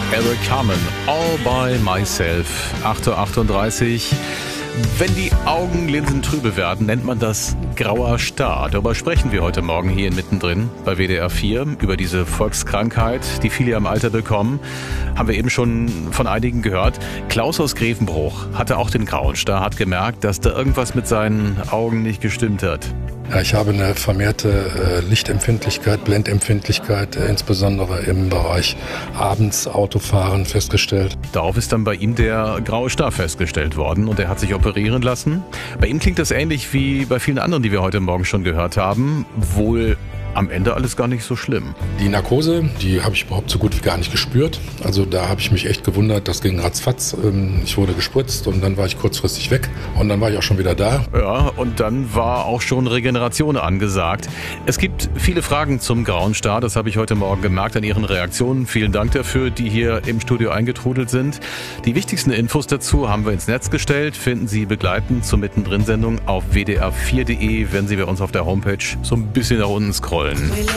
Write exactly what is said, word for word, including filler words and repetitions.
Eric Carmen, All by Myself, acht Uhr achtunddreißig. Wenn die Augenlinsen trübe werden, nennt man das grauer Star. Darüber sprechen wir heute Morgen hier in Mittendrin bei W D R vier, über diese Volkskrankheit, die viele im Alter bekommen. Haben wir eben schon von einigen gehört. Klaus aus Grevenbruch hatte auch den grauen Star, hat gemerkt, dass da irgendwas mit seinen Augen nicht gestimmt hat. Ja, ich habe eine vermehrte äh, Lichtempfindlichkeit, Blendempfindlichkeit, äh, insbesondere im Bereich abends Autofahren festgestellt. Darauf ist dann bei ihm der graue Star festgestellt worden und er hat sich operieren lassen. Bei ihm klingt das ähnlich wie bei vielen anderen, die wir heute Morgen schon gehört haben. Wohl am Ende alles gar nicht so schlimm. Die Narkose, die habe ich überhaupt so gut wie gar nicht gespürt. Also da habe ich mich echt gewundert, das ging ratzfatz. Ich wurde gespritzt und dann war ich kurzfristig weg und dann war ich auch schon wieder da. Ja, und dann war auch schon Regeneration angesagt. Es gibt viele Fragen zum grauen Star, das habe ich heute Morgen gemerkt an Ihren Reaktionen. Vielen Dank dafür, die hier im Studio eingetrudelt sind. Die wichtigsten Infos dazu haben wir ins Netz gestellt, finden Sie begleitend zur Mittendrin-Sendung auf w d r vier punkt d e, wenn Sie bei uns auf der Homepage so ein bisschen nach unten scrollen.